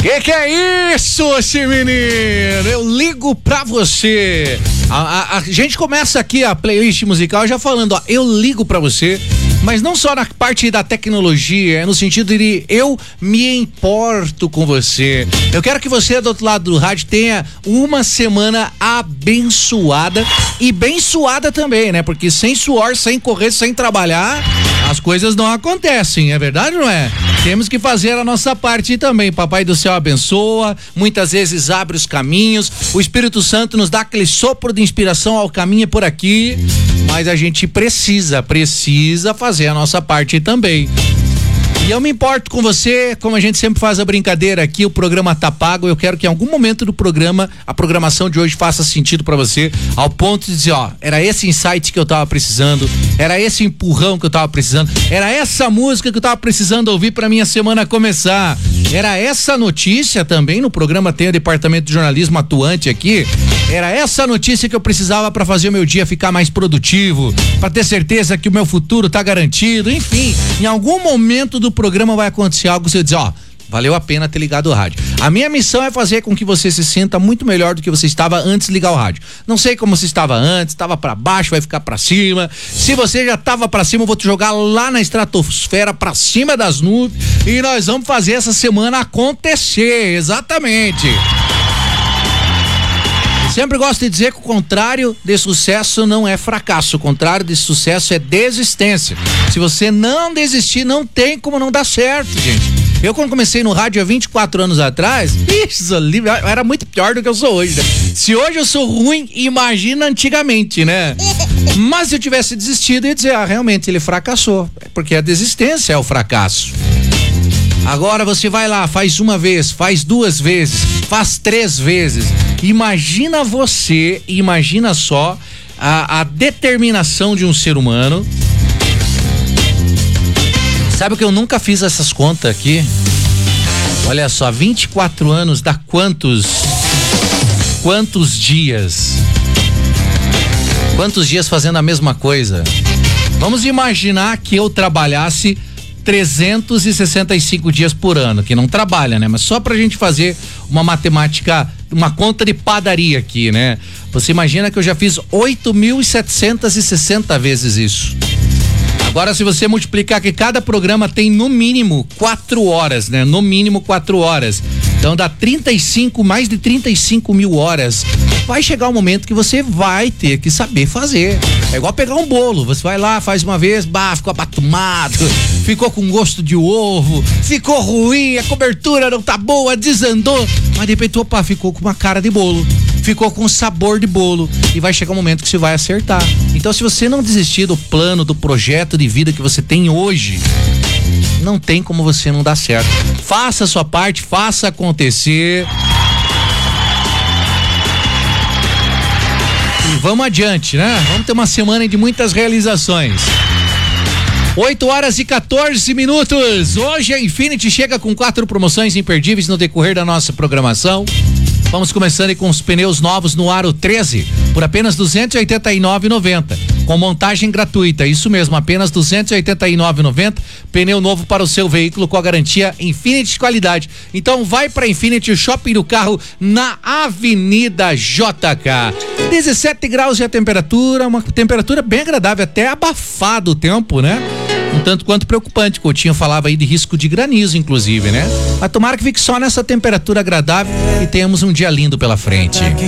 Que é isso, esse menino? Eu ligo pra você. A gente começa aqui a playlist musical já falando, ó, eu ligo pra você, mas não só na parte da tecnologia, é no sentido de eu me importo com você. Eu quero que você do outro lado do rádio tenha uma semana abençoada e bem suada também, né? Porque sem suor, sem correr, sem trabalhar, as coisas não acontecem, é verdade ou não é? Temos que fazer a nossa parte também. Papai do céu abençoa, muitas vezes abre os caminhos, o Espírito Santo nos dá aquele sopro de inspiração, ao caminho é por aqui, mas a gente precisa fazer a nossa parte também. E eu me importo com você, como a gente sempre faz a brincadeira aqui, o programa tá pago, eu quero que em algum momento do programa, a programação de hoje faça sentido pra você, ao ponto de dizer, ó, era esse insight que eu tava precisando, era esse empurrão que eu tava precisando, era essa música que eu tava precisando ouvir pra minha semana começar, era essa notícia também, no programa tem o departamento de jornalismo atuante aqui, era essa notícia que eu precisava pra fazer o meu dia ficar mais produtivo, pra ter certeza que o meu futuro tá garantido, enfim, em algum momento do programa vai acontecer algo que você diz, ó, valeu a pena ter ligado o rádio. A minha missão é fazer com que você se sinta muito melhor do que você estava antes de ligar o rádio. Não sei como você estava antes, estava pra baixo, vai ficar pra cima. Se você já estava pra cima, eu vou te jogar lá na estratosfera, pra cima das nuvens, e nós vamos fazer essa semana acontecer, exatamente. Sempre gosto de dizer que o contrário de sucesso não é fracasso, o contrário de sucesso é desistência. Se você não desistir, não tem como não dar certo, gente. Eu, quando comecei no rádio há 24 anos atrás, isso ali era muito pior do que eu sou hoje, né? Se hoje eu sou ruim, imagina antigamente, né? Mas se eu tivesse desistido, eu ia dizer, realmente ele fracassou, porque a desistência é o fracasso. Agora você vai lá, faz uma vez, faz duas vezes, faz 3 vezes. Imagina só a determinação de um ser humano. Sabe o que eu nunca fiz essas contas aqui? Olha só, 24 anos dá quantos dias? Quantos dias fazendo a mesma coisa? Vamos imaginar que eu trabalhasse 365 dias por ano, que não trabalha, né? Mas só pra gente fazer uma matemática, uma conta de padaria aqui, né? Você imagina que eu já fiz 8.760 vezes isso. Agora, se você multiplicar que cada programa tem no mínimo 4 horas, né? No mínimo 4 horas. Então dá mais de 35 mil horas. Vai chegar um momento que você vai ter que saber fazer. É igual pegar um bolo. Você vai lá, faz uma vez, ficou abatumado, ficou com gosto de ovo, ficou ruim, a cobertura não tá boa, desandou. Mas de repente, ficou com uma cara de bolo. Ficou com sabor de bolo. E vai chegar um momento que você vai acertar. Então, se você não desistir do plano, do projeto de vida que você tem hoje, não tem como você não dar certo. Faça a sua parte, faça acontecer. E vamos adiante, né? Vamos ter uma semana de muitas realizações. 8h14. Hoje a Infinity chega com 4 promoções imperdíveis no decorrer da nossa programação. Vamos começando com os pneus novos no Aro 13 por apenas R$ 289,90, com montagem gratuita. Isso mesmo, apenas R$ 289,90. Pneu novo para o seu veículo com a garantia Infinity qualidade. Então vai para Infinity, o shopping do carro na Avenida JK. 17 graus de temperatura, uma temperatura bem agradável, até abafado o tempo, né? Um tanto quanto preocupante. Coutinho falava aí de risco de granizo, inclusive, né? Mas tomara que fique só nessa temperatura agradável e tenhamos um dia lindo pela frente.